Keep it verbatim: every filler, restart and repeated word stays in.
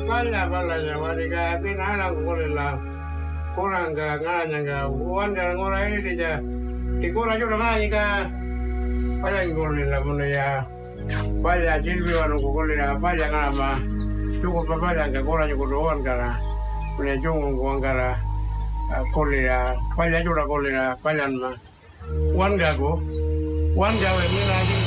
palla palla ya wali ka pinala ko la kurang ka nganya ka wan ka ngora ini ja di kora juga nganya ka palla ngol la mun ya palla jilbi wan ko la palla ngama cukup palla ka kora ko wan kara punya jung ko ngara kolera palla juga kolera palla ma wan ga ko wan ga we mina